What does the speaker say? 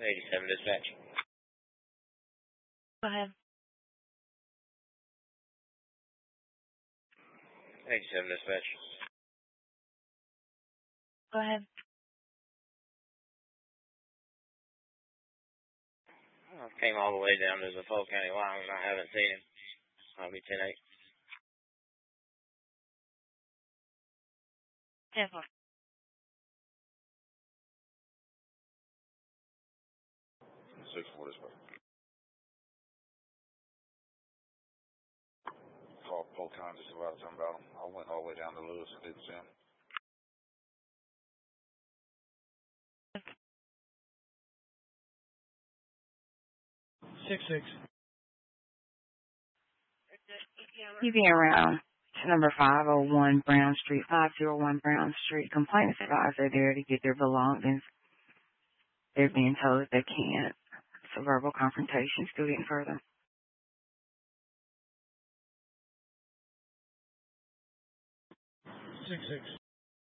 87 dispatch. Go ahead. 87 dispatch. Go ahead. I came all the way down to the Polk County line and I haven't seen him. I'll be 10-8. 10-4. 6-4 dispatch. Called Polk County just about something about him. I went all the way down to Lewis and didn't see him. 6-6. You be around to number 501 Brown Street, 501 Brown Street. Complainants advised they're there to get their belongings. They're being told that they can't. So verbal confrontation, still getting further. 6-6.